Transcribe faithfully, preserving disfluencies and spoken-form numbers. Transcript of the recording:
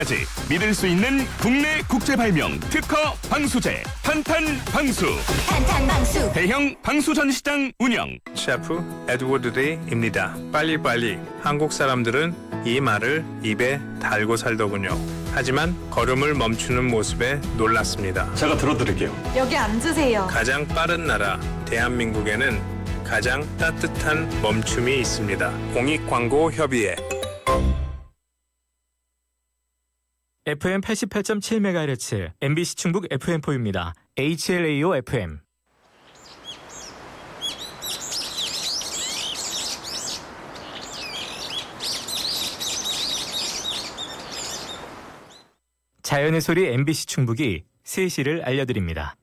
믿을 수 있는 국내 국제 발명 특허 방수제 탄탄 방수. 탄탄 방수. 대형 방수 전시장 운영. 셰프 에드워드 데이입니다. 빨리빨리. 한국 사람들은 이 말을 입에 달고 살더군요. 하지만 걸음을 멈추는 모습에 놀랐습니다. 제가 들어드릴게요. 여기 앉으세요. 가장 빠른 나라 대한민국에는 가장 따뜻한 멈춤이 있습니다. 공익광고협의회. 에프엠 팔십팔 점 칠 메가헤르츠 엠비씨 충북 에프엠포입니다. 에이치엘에이오 에프엠. 자연의 소리 엠비씨 충북이 세 시를 알려드립니다.